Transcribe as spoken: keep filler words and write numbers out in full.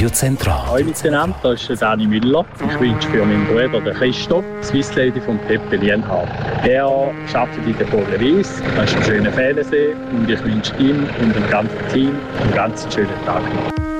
Radio Zentral. Hallo miteinander, das ist der Dani Müller. Ich wünsche für meinen Bruder den Christoph, Swiss Lady von Pepe Lienhardt. Er arbeitet in der Bodenwies, das ist ein schöner Fädensee und ich wünsche ihm und dem ganzen Team einen ganz schönen Tag.